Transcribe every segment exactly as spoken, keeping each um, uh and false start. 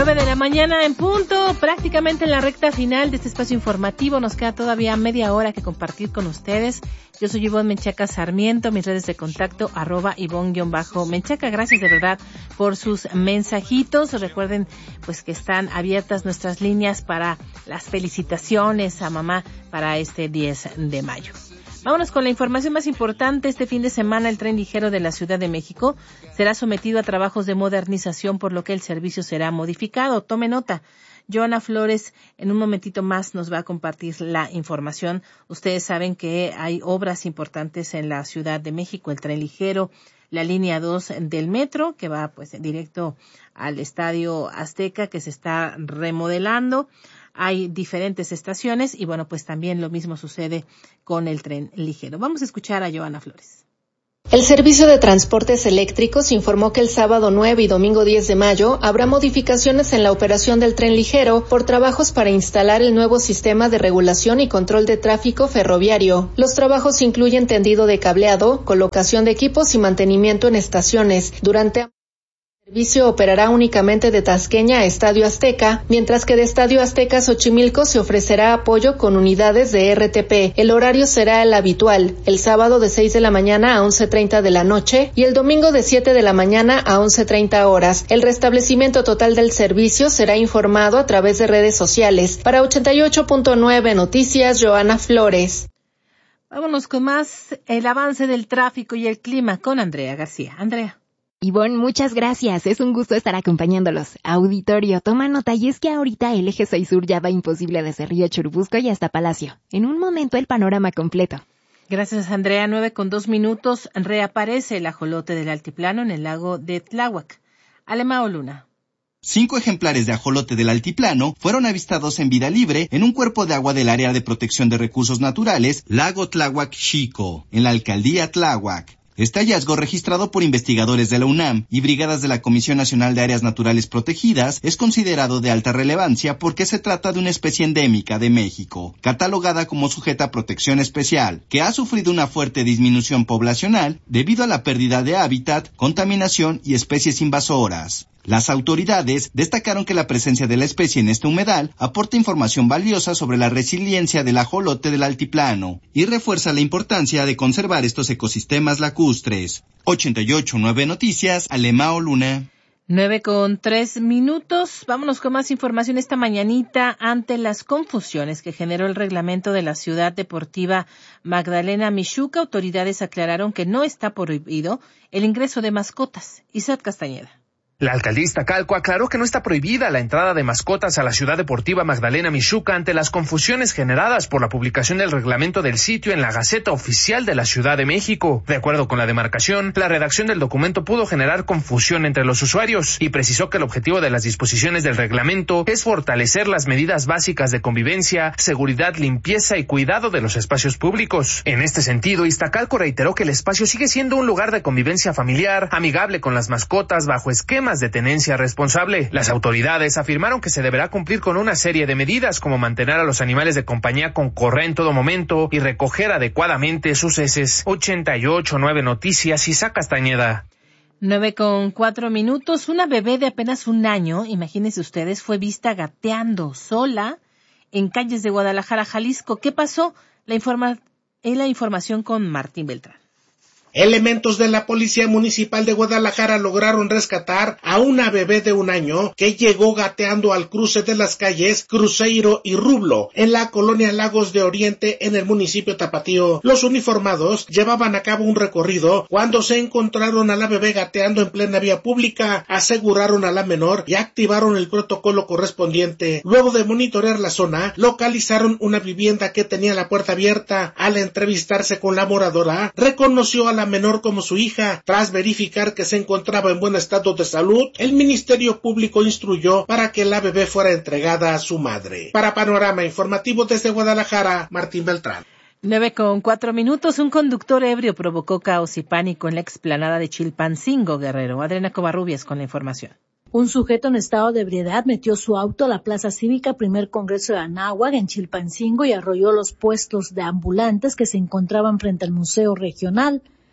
Nueve de la mañana en punto, prácticamente en la recta final de este espacio informativo. Nos queda todavía media hora que compartir con ustedes. Yo soy Ivonne Menchaca Sarmiento, mis redes de contacto, arroba Ivonne-Menchaca. Gracias de verdad por sus mensajitos. Recuerden pues que están abiertas nuestras líneas para las felicitaciones a mamá para este diez de mayo. Vámonos con la información más importante. Este fin de semana el tren ligero de la Ciudad de México será sometido a trabajos de modernización, por lo que el servicio será modificado. Tome nota. Joana Flores en un momentito más nos va a compartir la información. Ustedes saben que hay obras importantes en la Ciudad de México, el tren ligero, la línea dos del metro, que va pues directo al Estadio Azteca, que se está remodelando. Hay diferentes estaciones y bueno, pues también lo mismo sucede con el tren ligero. Vamos a escuchar a Joana Flores. El Servicio de Transportes Eléctricos informó que el sábado nueve y domingo diez de mayo habrá modificaciones en la operación del tren ligero por trabajos para instalar el nuevo sistema de regulación y control de tráfico ferroviario. Los trabajos incluyen tendido de cableado, colocación de equipos y mantenimiento en estaciones. Durante El servicio operará únicamente de Tasqueña a Estadio Azteca, mientras que de Estadio Azteca a Xochimilco se ofrecerá apoyo con unidades de R T P. El horario será el habitual, el sábado de seis de la mañana a once treinta de la noche y el domingo de siete de la mañana a once treinta horas. El restablecimiento total del servicio será informado a través de redes sociales. Para ochenta y ocho punto nueve Noticias, Joana Flores. Vámonos con más el avance del tráfico y el clima con Andrea García. Andrea. Ivonne, muchas gracias. Es un gusto estar acompañándolos. Auditorio, toma nota, y es que ahorita el eje seis Sur ya va imposible desde Río Churubusco y hasta Palacio. En un momento el panorama completo. Gracias, Andrea. Nueve con dos minutos. Reaparece el ajolote del altiplano en el lago de Tláhuac. Alemao Luna. Cinco ejemplares de ajolote del altiplano fueron avistados en vida libre en un cuerpo de agua del Área de Protección de Recursos Naturales, Lago Tláhuac Xico, en la alcaldía Tláhuac. Este hallazgo, registrado por investigadores de la UNAM y brigadas de la Comisión Nacional de Áreas Naturales Protegidas, es considerado de alta relevancia porque se trata de una especie endémica de México, catalogada como sujeta a protección especial, que ha sufrido una fuerte disminución poblacional debido a la pérdida de hábitat, contaminación y especies invasoras. Las autoridades destacaron que la presencia de la especie en este humedal aporta información valiosa sobre la resiliencia del ajolote del altiplano y refuerza la importancia de conservar estos ecosistemas lacustres. ochenta y ocho punto nueve Noticias, Alemao Luna. Nueve con tres minutos. Vámonos con más información esta mañanita. Ante las confusiones que generó el reglamento de la Ciudad Deportiva Magdalena Mixhuca, autoridades aclararon que no está prohibido el ingreso de mascotas. Isaac Castañeda. La alcaldía Iztacalco aclaró que no está prohibida la entrada de mascotas a la Ciudad Deportiva Magdalena Mixhuca ante las confusiones generadas por la publicación del reglamento del sitio en la Gaceta Oficial de la Ciudad de México. De acuerdo con la demarcación, la redacción del documento pudo generar confusión entre los usuarios y precisó que el objetivo de las disposiciones del reglamento es fortalecer las medidas básicas de convivencia, seguridad, limpieza y cuidado de los espacios públicos. En este sentido, Iztacalco reiteró que el espacio sigue siendo un lugar de convivencia familiar, amigable con las mascotas, bajo esquemas de tenencia responsable. Las autoridades afirmaron que se deberá cumplir con una serie de medidas como mantener a los animales de compañía con correa en todo momento y recoger adecuadamente sus heces. ochenta y ocho punto nueve Noticias, Isaac Castañeda. Nueve con cuatro minutos. Una bebé de apenas un año, imagínense ustedes, fue vista gateando sola en calles de Guadalajara, Jalisco. ¿Qué pasó? La informa, en la información con Martín Beltrán. Elementos de la Policía Municipal de Guadalajara lograron rescatar a una bebé de un año que llegó gateando al cruce de las calles Cruzeiro y Rublo en la colonia Lagos de Oriente en el municipio Tapatío. Los uniformados llevaban a cabo un recorrido cuando se encontraron a la bebé gateando en plena vía pública, aseguraron a la menor y activaron el protocolo correspondiente. Luego de monitorear la zona, localizaron una vivienda que tenía la puerta abierta. Al entrevistarse con la moradora, reconoció a la menor como su hija. Tras verificar que se encontraba en buen estado de salud, el Ministerio Público instruyó para que la bebé fuera entregada a su madre. Para Panorama Informativo desde Guadalajara, Martín Beltrán. Nueve con cuatro minutos. Un conductor ebrio provocó caos y pánico en la explanada de Chilpancingo, Guerrero. Adriana Covarrubias con la información. Un sujeto en estado de ebriedad metió su auto a la Plaza Cívica Primer Congreso de Anáhuac en Chilpancingo y arrolló los puestos de ambulantes que se encontraban frente al Museo Regional.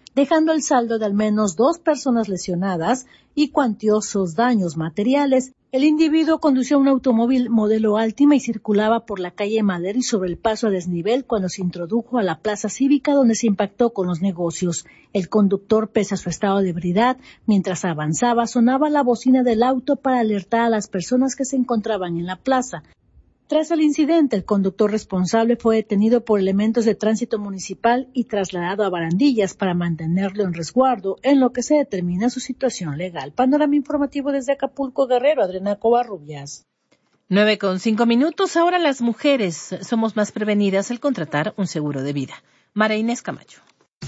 dejando el saldo de al menos dos personas lesionadas y cuantiosos daños materiales. El individuo conducía un automóvil modelo Altima y circulaba por la calle Madero y sobre el paso a desnivel cuando se introdujo a la plaza cívica donde se impactó con los negocios. El conductor, pese a su estado de ebriedad, mientras avanzaba sonaba la bocina del auto para alertar a las personas que se encontraban en la plaza. Tras el incidente, el conductor responsable fue detenido por elementos de tránsito municipal y trasladado a Barandillas para mantenerlo en resguardo, en lo que se determina su situación legal. Panorama informativo desde Acapulco, Guerrero, Adriana Covarrubias. Nueve con cinco minutos. Ahora las mujeres somos más prevenidas al contratar un seguro de vida. María Inés Camacho.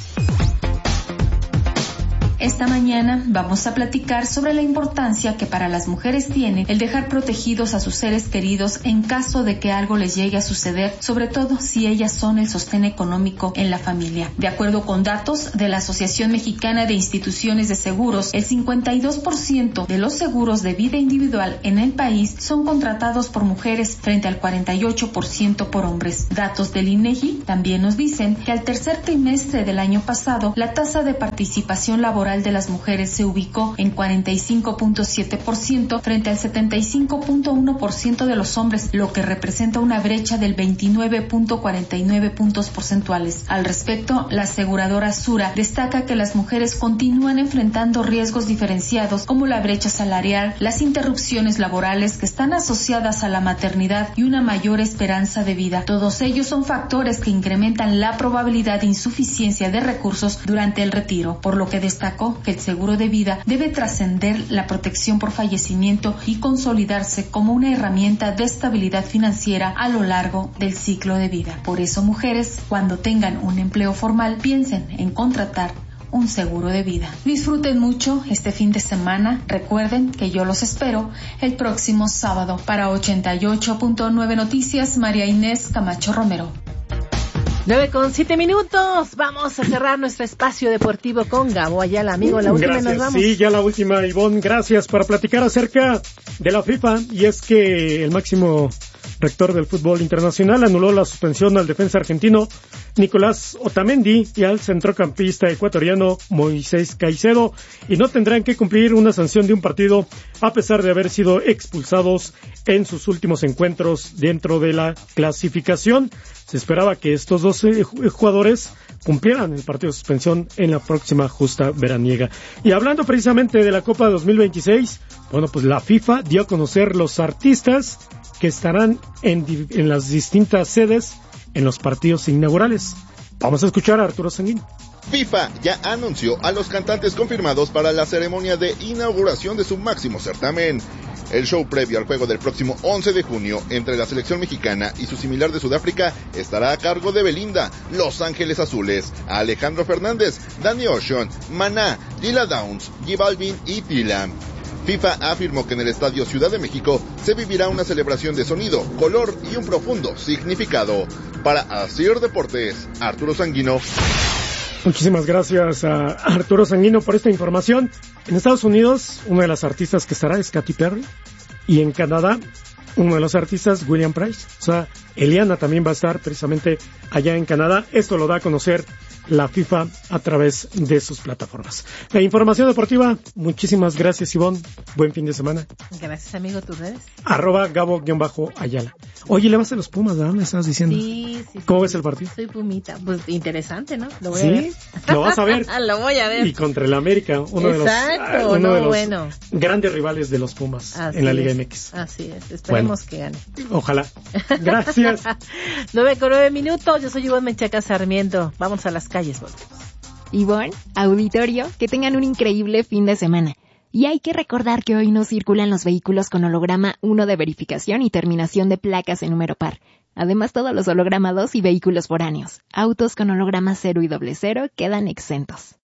Esta mañana vamos a platicar sobre la importancia que para las mujeres tiene el dejar protegidos a sus seres queridos en caso de que algo les llegue a suceder, sobre todo si ellas son el sostén económico en la familia. De acuerdo con datos de la Asociación Mexicana de Instituciones de Seguros, el cincuenta y dos por ciento de los seguros de vida individual en el país son contratados por mujeres frente al cuarenta y ocho por ciento por hombres. Datos del INEGI también nos dicen que al tercer trimestre del año pasado, la tasa de participación laboral de las mujeres se ubicó en cuarenta y cinco punto siete por ciento frente al setenta y cinco punto uno por ciento de los hombres, lo que representa una brecha del veintinueve punto cuarenta y nueve puntos porcentuales. Al respecto, la aseguradora Sura destaca que las mujeres continúan enfrentando riesgos diferenciados como la brecha salarial, las interrupciones laborales que están asociadas a la maternidad y una mayor esperanza de vida. Todos ellos son factores que incrementan la probabilidad de insuficiencia de recursos durante el retiro, por lo que destacó que el seguro de vida debe trascender la protección por fallecimiento y consolidarse como una herramienta de estabilidad financiera a lo largo del ciclo de vida. Por eso, mujeres, cuando tengan un empleo formal, piensen en contratar un seguro de vida. Disfruten mucho este fin de semana. Recuerden que yo los espero el próximo sábado. Para ochenta y ocho punto nueve Noticias, María Inés Camacho Romero. Nueve con siete minutos. Vamos a cerrar nuestro espacio deportivo con Gabo Ayala, amigo. La última. Gracias. Nos vamos. Sí, ya la última, Ivonne. Gracias para platicar acerca de la FIFA. Y es que el máximo rector del fútbol internacional anuló la suspensión al defensa argentino Nicolás Otamendi y al centrocampista ecuatoriano Moisés Caicedo, y no tendrán que cumplir una sanción de un partido a pesar de haber sido expulsados en sus últimos encuentros dentro de la clasificación. Se esperaba que estos dos jugadores cumplieran el partido de suspensión en la próxima justa veraniega. Y hablando precisamente de la Copa dos mil veintiséis, bueno, pues la FIFA dio a conocer los artistas que estarán en, en las distintas sedes en los partidos inaugurales. Vamos a escuchar a Arturo Sanguino. FIFA ya anunció a los cantantes confirmados para la ceremonia de inauguración de su máximo certamen. El show previo al juego del próximo once de junio entre la selección mexicana y su similar de Sudáfrica estará a cargo de Belinda, Los Ángeles Azules, Alejandro Fernández, Danny Ocean, Maná, Lila Downs, J Balvin y Tila. FIFA afirmó que en el Estadio Ciudad de México se vivirá una celebración de sonido, color y un profundo significado. Para Asir Deportes, Arturo Sanguino. Muchísimas gracias a Arturo Sanguino por esta información. En Estados Unidos, una de las artistas que estará es Katy Perry. Y en Canadá, uno de los artistas, William Price. O sea, Eliana también va a estar precisamente allá en Canadá. Esto lo da a conocer la FIFA a través de sus plataformas. La información deportiva, muchísimas gracias, Ivonne. Buen fin de semana. Gracias, amigo. ¿Tus redes? Arroba Gabo-Ayala. Oye, le vas a los Pumas, ¿verdad? Me estabas diciendo. Sí, sí. ¿Cómo sí, ves el partido? Soy pumita. Pues interesante, ¿no? Lo voy ¿Sí? a ver. Lo vas a ver. Lo voy a ver. Y contra el América, uno Exacto, de los, uh, uno no, de los bueno. grandes rivales de los Pumas Así en la Liga es. M X. Así es. Esperemos bueno, que gane. Ojalá. Gracias. Nueve con nueve minutos. Yo soy Ivonne Menchaca Sarmiento. Vamos a las calles, volvemos. Ivonne, auditorio, que tengan un increíble fin de semana. Y hay que recordar que hoy no circulan los vehículos con holograma uno de verificación y terminación de placas en número par. Además, todos los holograma dos y vehículos foráneos. Autos con holograma cero y doble cero quedan exentos.